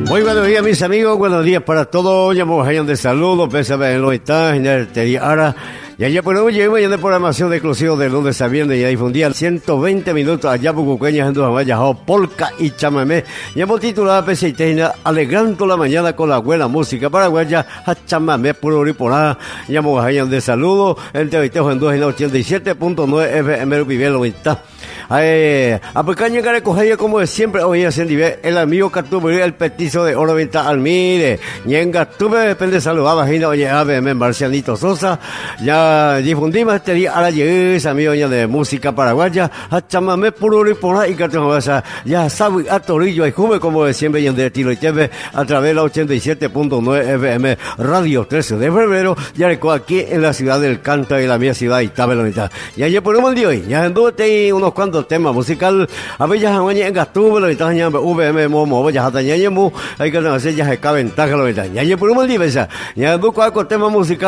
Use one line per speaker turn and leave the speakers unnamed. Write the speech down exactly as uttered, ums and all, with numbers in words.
Muy buenos días, mis amigos, buenos días para todos. Llamamos a de saludos, pésame en lo está, en el Teriara. Y allá por hoy llegamos de programación de exclusivo de lunes a viernes y difundía ciento veinte minutos allá por Cuqueñas en Duhamaya, polka y chamamé. Y hemos titulado P C Teina, alegrando la mañana con la buena música paraguaya, a chamamé puro riporá. Llamamos a de saludos, el Teoitejo en ochenta y siete punto nueve F M Viviel lo está. A pecaña que recoger como de siempre hoy en Dive, el amigo Cartubería, el petizo de Oro Venta Almire, y en Gatube depende saludaba Gina oye ave Marcianito Sosa. Ya difundimos este día a la llegada amigo de música paraguaya, a chamamé puro riporá y cartón ya sabe a Torillo y Juve como de siempre y en de Tilo y Teve a través de la ochenta y siete punto nueve F M Radio trece de febrero, ya recoge aquí en la ciudad del Canta y la mía ciudad y Tabelonita. Y ayer ponemos el día hoy, ya anduve unos cuantos temas musical a ver ya mañana en Gatube lo está ya V M Momo ya hasta ya hay que hacer ya se caben taja lo está ya ayer ponemos el día ya anduve con temas musical